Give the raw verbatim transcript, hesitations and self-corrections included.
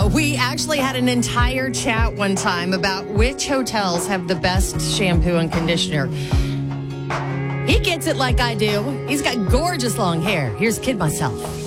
Uh, we actually had an entire chat one time about which hotels have the best shampoo and conditioner. He gets it like I do. He's got gorgeous long hair. Here's Kid Myself.